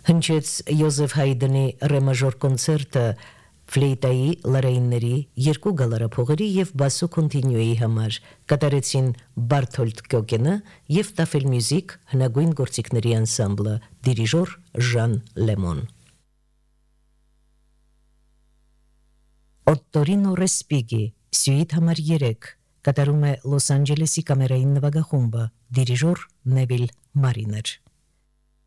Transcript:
Հնչեց Յոզեֆ Հայդնի ռեմաժոր կոնցերտը ֆլեյտայի, լարայինների, երկու գալարափողերի և բասո կոնտինյուեի համար, կատարեցին Բարթոլդ Կյոկենը և Տաֆել Մյուզիկ հնագույն գործիքների անսամբլը, դիրիժոր Ժան Լեմոն։ Օտտորինո Ռեսպիգի, սյուիթ համար 3, կատարում է Լոս Անջելեսի կամերային նվագախումբը, դիրիժոր Նևիլ Մարիներ։